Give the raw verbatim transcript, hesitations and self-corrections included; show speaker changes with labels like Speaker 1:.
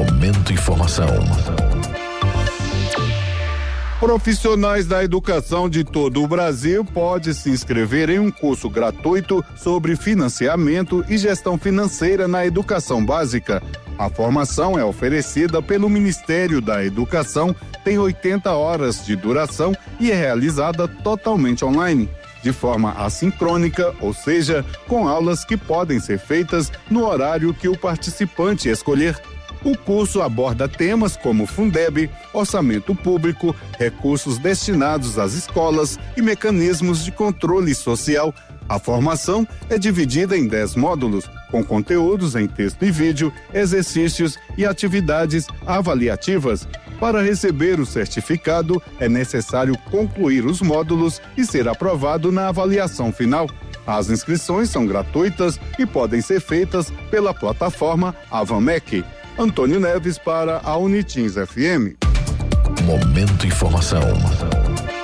Speaker 1: Momento Informação.
Speaker 2: Profissionais da educação de todo o Brasil podem se inscrever em um curso gratuito sobre financiamento e gestão financeira na educação básica. A formação é oferecida pelo Ministério da Educação, tem oitenta horas de duração e é realizada totalmente online, de forma assincrônica, ou seja, com aulas que podem ser feitas no horário que o participante escolher. O curso aborda temas como Fundeb, orçamento público, recursos destinados às escolas e mecanismos de controle social. A formação é dividida em dez módulos, com conteúdos em texto e vídeo, exercícios e atividades avaliativas. Para receber o certificado, é necessário concluir os módulos e ser aprovado na avaliação final. As inscrições são gratuitas e podem ser feitas pela plataforma Avamec. Antônio Neves para a Unitins F M.
Speaker 1: Momento Informação.